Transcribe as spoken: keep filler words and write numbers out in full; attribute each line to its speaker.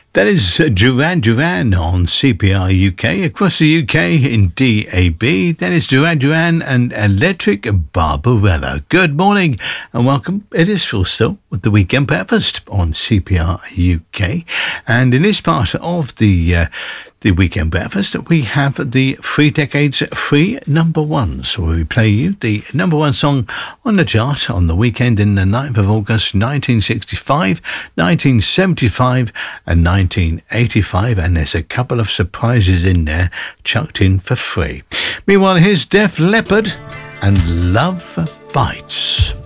Speaker 1: That is uh, Duran Duran on C P R U K. Across the U K in D A B, that is Duran Duran and Electric Barbarella. Good morning and welcome. It is Phil Still with the Weekend Breakfast on C P R U K. And in this part of the uh, the Weekend Breakfast, we have the Three Decades Free Number Ones, where we play you the number one song on the chart on the weekend in the ninth of August, nineteen sixty-five, nineteen seventy-five and nineteen eighty-five, and there's a couple of surprises in there chucked in for free. Meanwhile, here's Def Leppard and Love Bites.